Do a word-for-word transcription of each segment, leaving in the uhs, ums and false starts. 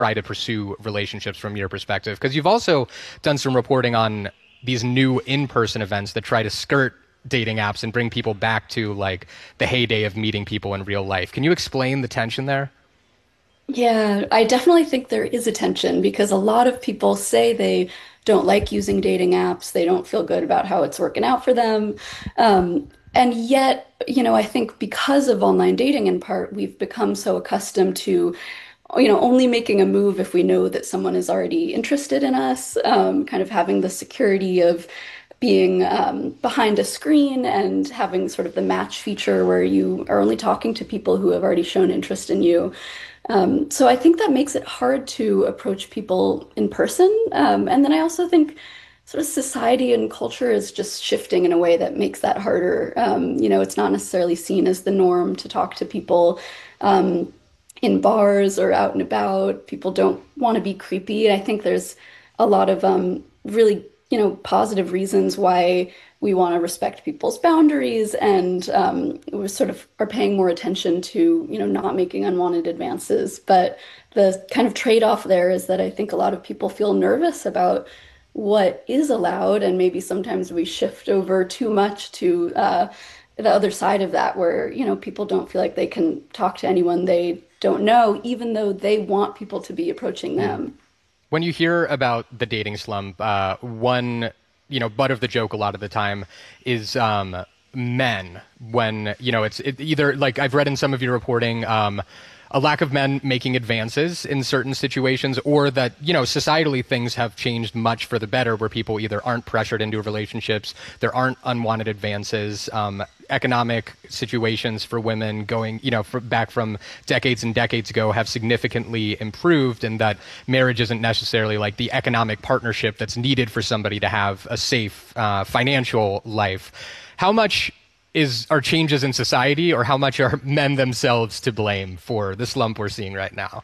try to pursue relationships from your perspective? Because you've also done some reporting on these new in-person events that try to skirt dating apps and bring people back to like the heyday of meeting people in real life. Can you explain the tension there? Yeah, I definitely think there is a tension because a lot of people say they don't like using dating apps. They don't feel good about how it's working out for them. Um, and yet, you know, I think because of online dating in part, we've become so accustomed to, you know, only making a move if we know that someone is already interested in us, um, kind of having the security of being um, behind a screen and having sort of the match feature where you are only talking to people who have already shown interest in you. Um, so I think that makes it hard to approach people in person. Um, and then I also think sort of society and culture is just shifting in a way that makes that harder. Um, you know, it's not necessarily seen as the norm to talk to people um, in bars or out and about. People don't want to be creepy. I think there's a lot of um, really, you know, positive reasons why we want to respect people's boundaries and um, we sort of are paying more attention to, you know, not making unwanted advances. But the kind of trade-off there is that I think a lot of people feel nervous about what is allowed, and maybe sometimes we shift over too much to uh, the other side of that, where, you know, people don't feel like they can talk to anyone they don't know, even though they want people to be approaching them. When you hear about the dating slump, uh, one, you know, butt of the joke a lot of the time is um, men. When, you know, it's it, either like I've read in some of your reporting, um, a lack of men making advances in certain situations, or that, you know, societally things have changed much for the better, where people either aren't pressured into relationships, there aren't unwanted advances, um, economic situations for women going, you know, for, back from decades and decades ago have significantly improved, and that marriage isn't necessarily like the economic partnership that's needed for somebody to have a safe uh, financial life. How much is are changes in society, or how much are men themselves to blame for the slump we're seeing right now?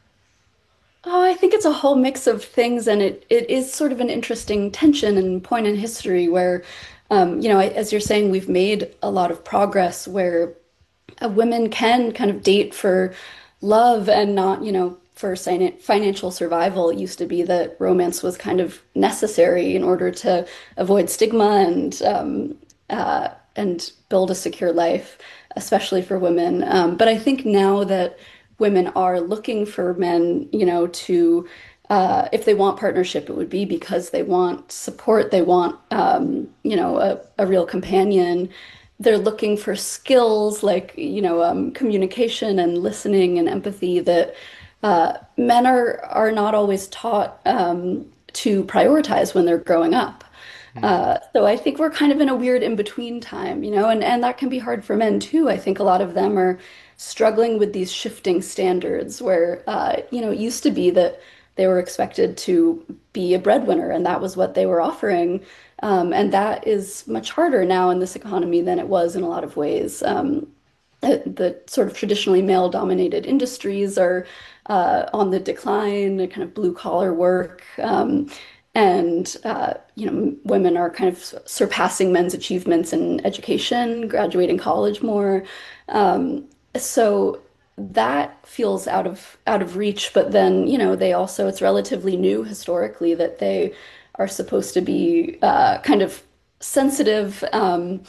Oh, I think it's a whole mix of things, and it it is sort of an interesting tension and point in history where, um, you know, as you're saying, we've made a lot of progress where uh, women can kind of date for love and not, you know, for sine- financial survival. It used to be that romance was kind of necessary in order to avoid stigma and um, uh, and build a secure life, especially for women. Um, but I think now that women are looking for men, you know, to uh, if they want partnership, it would be because they want support, they want, um, you know, a, a real companion. They're looking for skills like, you know, um, communication and listening and empathy that uh, men are are not always taught um, to prioritize when they're growing up. Hmm. Uh, so I think we're kind of in a weird in-between time, you know, and, and that can be hard for men too. I think a lot of them are struggling with these shifting standards where, uh, you know, it used to be that they were expected to be a breadwinner and that was what they were offering. Um, and that is much harder now in this economy than it was in a lot of ways. Um, the, the sort of traditionally male-dominated industries are uh, on the decline, the kind of blue-collar work. Um, and uh, you know, women are kind of surpassing men's achievements in education, graduating college more. Um, so that feels out of out of reach. But then, you know, they also it's relatively new historically that they are supposed to be uh, kind of sensitive. Um,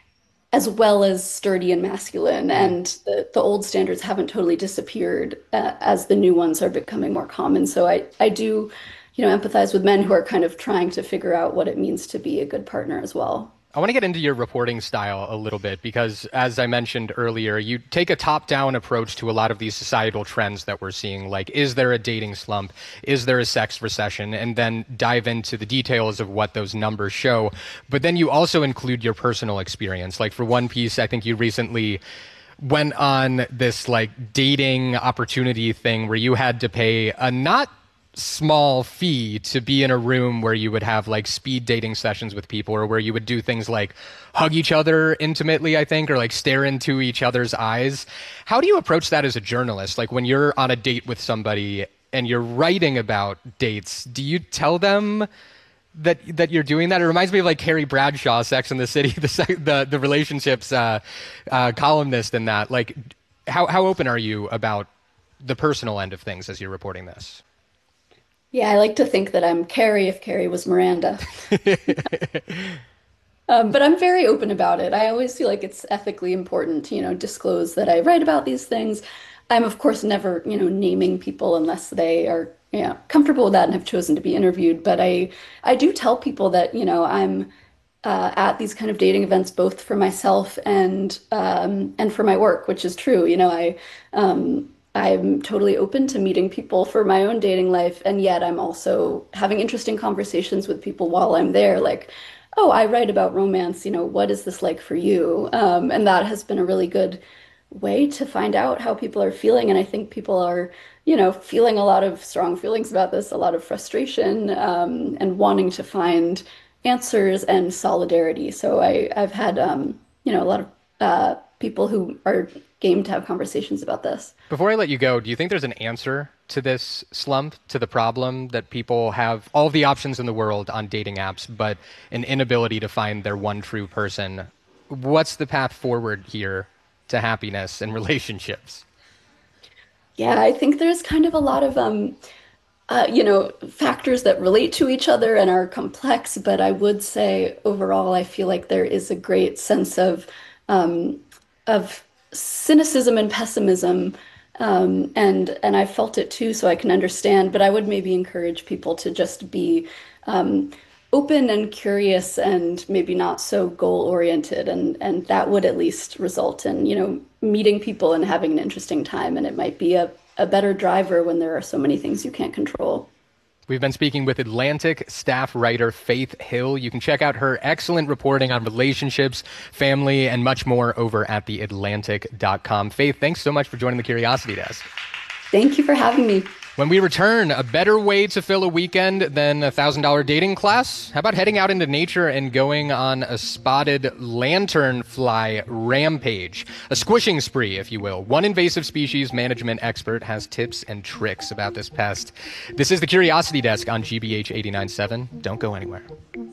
as well as sturdy and masculine. Hmm. And the, the old standards haven't totally disappeared uh, as the new ones are becoming more common. So I, I do, you know, empathize with men who are kind of trying to figure out what it means to be a good partner as well. I want to get into your reporting style a little bit because, as I mentioned earlier, you take a top down approach to a lot of these societal trends that we're seeing. Like, is there a dating slump? Is there a sex recession? And then dive into the details of what those numbers show. But then you also include your personal experience. Like, for one piece, I think you recently went on this like dating opportunity thing where you had to pay a not small fee to be in a room where you would have like speed dating sessions with people, or where you would do things like hug each other intimately, I think, or like stare into each other's eyes. How do you approach that as a journalist? Like when you're on a date with somebody and you're writing about dates, do you tell them that that you're doing that? It reminds me of like Carrie Bradshaw, Sex and the City, the the, the relationships uh, uh, columnist in that. Like, how how open are you about the personal end of things as you're reporting this? Yeah, I like to think that I'm Carrie if Carrie was Miranda. Um, but I'm very open about it. I always feel like it's ethically important to, you know, disclose that I write about these things. I'm, of course, never, you know, naming people unless they are, you know, comfortable with that and have chosen to be interviewed. But I, I do tell people that, you know, I'm uh, at these kind of dating events both for myself and um, and for my work, which is true. You know, I um, I'm totally open to meeting people for my own dating life, and yet I'm also having interesting conversations with people while I'm there, like, oh, I write about romance, you know, what is this like for you? Um, and that has been a really good way to find out how people are feeling. And I think people are, you know, feeling a lot of strong feelings about this, a lot of frustration, um, and wanting to find answers and solidarity. So I, I've had, um, you know, a lot of uh, people who are game to have conversations about this. Before I let you go, do you think there's an answer to this slump, to the problem that people have all the options in the world on dating apps, but an inability to find their one true person? What's the path forward here to happiness and relationships? Yeah, I think there's kind of a lot of um, uh, you know, factors that relate to each other and are complex, but I would say overall, I feel like there is a great sense of um, of cynicism and pessimism, um, and and I felt it too, so I can understand. But I would maybe encourage people to just be um, open and curious, and maybe not so goal oriented, and and that would at least result in, you know, meeting people and having an interesting time. And it might be a a better driver when there are so many things you can't control. We've been speaking with Atlantic staff writer Faith Hill. You can check out her excellent reporting on relationships, family, and much more over at the atlantic dot com. Faith, thanks so much for joining the Curiosity Desk. Thank you for having me. When we return, a better way to fill a weekend than a one thousand dollars dating class? How about heading out into nature and going on a spotted lanternfly rampage? A squishing spree, if you will. One invasive species management expert has tips and tricks about this pest. This is the Curiosity Desk on G B H eighty-nine point seven. Don't go anywhere.